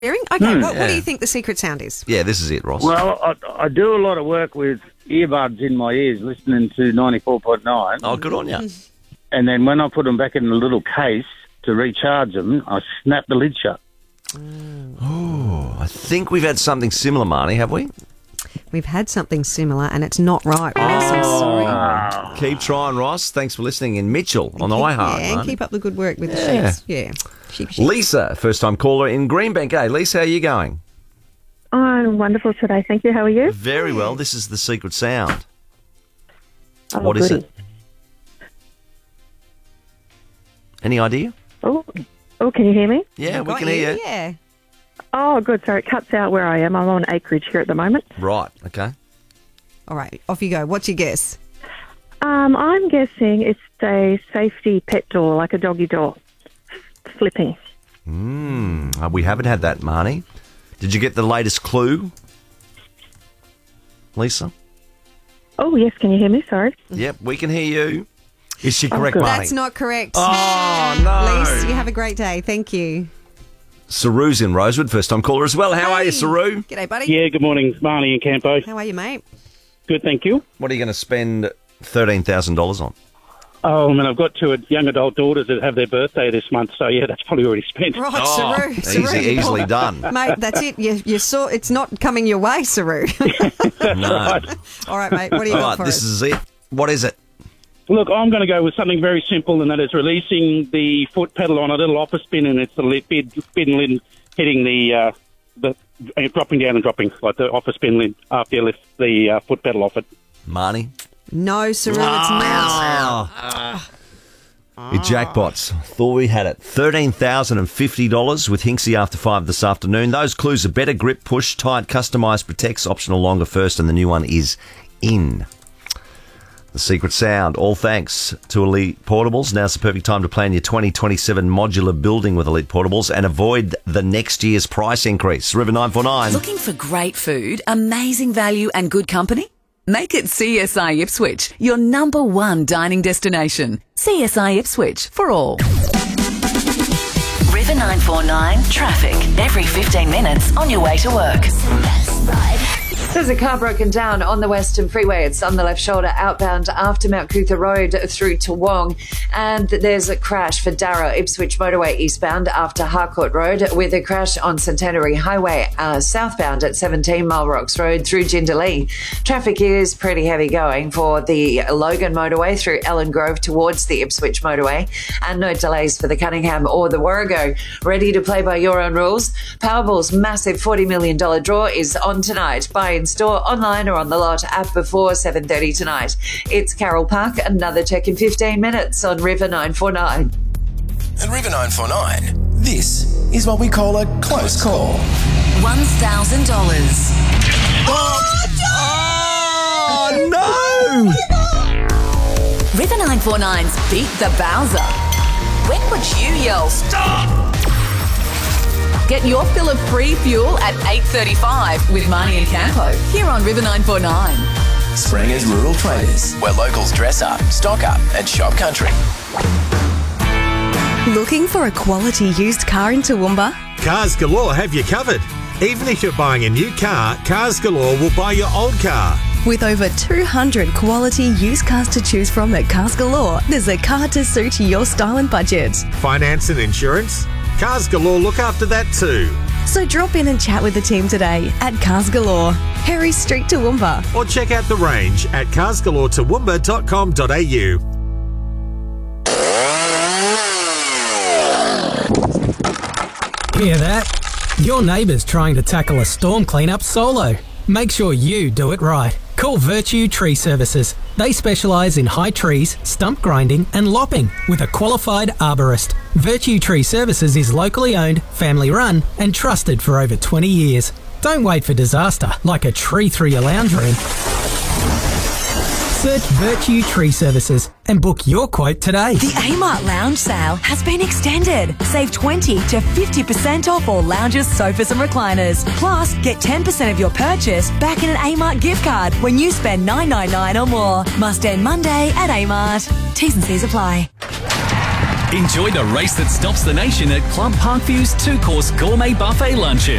Okay, what do you think the secret sound is? Yeah, this is it, Ross. Well, I do a lot of work with earbuds in my ears, listening to 94.9. Oh, good on you. And then when I put them back in the little case to recharge them, I snap the lid shut. Oh, I think we've had something similar, Marnie, have we? We've had something similar, and it's not right, Ross. I'm sorry. Keep trying, Ross. Thanks for listening. In Mitchell on the iHeart. Yeah, and keep up the good work with the sheets. Yeah. Sheep. Lisa, first-time caller in Greenbank. Hey, Lisa, how are you going? I'm wonderful today, thank you. How are you? Very well. This is the secret sound. Oh, What is goody. it? Any idea? Oh, can you hear me? Yeah, we can hear you. Yeah. Oh, good. Sorry, it cuts out where I am. I'm on acreage here at the moment. Right, okay. All right, off you go. What's your guess? I'm guessing it's a safety pet door, like a doggy door, flipping. We haven't had that, Marnie. Did you get the latest clue, Lisa? Oh, yes. Can you hear me? Sorry. Yep, we can hear you. Is she correct, good. Marnie? That's not correct. Oh, no. Lisa, you have a great day. Thank you. Saru's in Rosewood, first-time caller as well. How are you, Saru? G'day, buddy. Yeah, good morning, Marnie and Campo. How are you, mate? Good, thank you. What are you going to spend $13,000 on? Oh, I mean, I've got two young adult daughters that have their birthday this month, so yeah, that's probably already spent. Right, Saru. Easily done. Mate, that's it. You saw it's not coming your way, Saru. No. All right, mate. What do you got for this us? is it. What is it? Look, I'm going to go with something very simple, and that is releasing the foot pedal on a little office bin, and it's the bin lid hitting the dropping down and dropping, like the office bin lid after you lift the foot pedal off it. Marnie? No, Saru, it's not. Your jackpots. Thought we had it. $13,050 with Hinksy after 5 this afternoon. Those clues are better grip, push, tight, customised, protects, optional longer first, and the new one is in. The secret sound, all thanks to Elite Portables. Now's the perfect time to plan your 2027 modular building with Elite Portables and avoid the next year's price increase. River 949. Looking for great food, amazing value and good company? Make it CSI Ipswich, your number one dining destination. CSI Ipswich for all. River 949 traffic every 15 minutes on your way to work. There's a car broken down on the Western Freeway. It's on the left shoulder outbound after Mount Cootha Road through to Wong. And there's a crash for Darra Ipswich Motorway eastbound after Harcourt Road, with a crash on Centenary Highway southbound at 17 Mulrocks Road through Jindalee. Traffic is pretty heavy going for the Logan Motorway through Ellen Grove towards the Ipswich Motorway, and no delays for the Cunningham or the Warrego. Ready to play by your own rules? Powerball's massive $40 million draw is on tonight. Buy in store, online or on the lot app before 7:30 tonight. It's Carol Park. Another check in 15 minutes on River 949. At River 949, this is what we call a close call. $1,000. Oh, no! River 949's Beat the Bowser. When would you yell, stop? Get your fill of free fuel at 8:35 with Marnie and Campo here on River 949. Springer's Rural Traders, where locals dress up, stock up and shop country. Looking for a quality used car in Toowoomba? Cars Galore have you covered. Even if you're buying a new car, Cars Galore will buy your old car. With over 200 quality used cars to choose from at Cars Galore, there's a car to suit your style and budget. Finance and insurance? Cars Galore look after that too. So drop in and chat with the team today at Cars Galore, Harry Street, Toowoomba. Or check out the range at carsgaloretoowoomba.com.au. Hear that? Your neighbour's trying to tackle a storm cleanup solo. Make sure you do it right. Call Virtue Tree Services. They specialise in high trees, stump grinding and lopping with a qualified arborist. Virtue Tree Services is locally owned, family run and trusted for over 20 years. Don't wait for disaster like a tree through your lounge room. Search Virtue Tree Services and book your quote today. The Amart Lounge sale has been extended. Save 20 to 50% off all lounges, sofas and recliners. Plus, get 10% of your purchase back in an Amart gift card when you spend $9.99 or more. Must end Monday at Amart. T's and C's apply. Enjoy the race that stops the nation at Club Parkview's 2-course gourmet buffet luncheon.